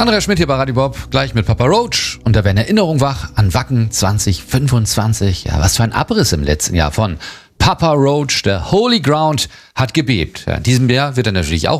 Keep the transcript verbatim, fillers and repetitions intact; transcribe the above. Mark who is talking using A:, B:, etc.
A: Andreas Schmidt hier bei Radio Bob, gleich mit Papa Roach. Und da werden Erinnerungen wach an Wacken zwanzig fünfundzwanzig. Ja, was für ein Abriss im letzten Jahr von Papa Roach. Der Holy Ground hat gebebt. Ja, in diesem Jahr wird er natürlich auch